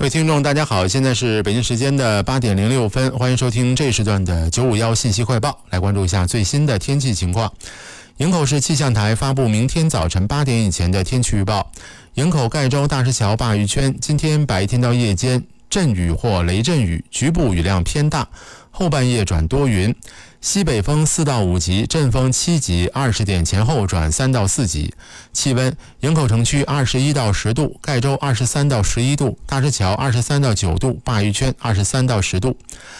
各位听众大家好，现在是北京时间的8点06分，欢迎收听这一时段的951信息汇报，来关注一下最新的天气情况。营口市气象台发布明天早晨8点以前的天气预报。营口盖州大石桥鲅鱼圈今天白天到夜间阵雨或雷阵雨，局部雨量偏大，后半夜转多云，西北风4到5级，阵风7级，20点前后转3到4级。气温：营口城区21到10度，盖州23到11度，大石桥23到9度，鲅鱼圈23到10度。